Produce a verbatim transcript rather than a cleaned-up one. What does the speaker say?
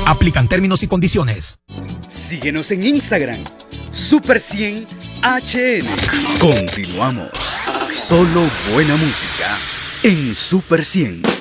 Aplican términos y condiciones. Síguenos en Instagram, Super cien H N. Continuamos. Solo buena música en Super cien.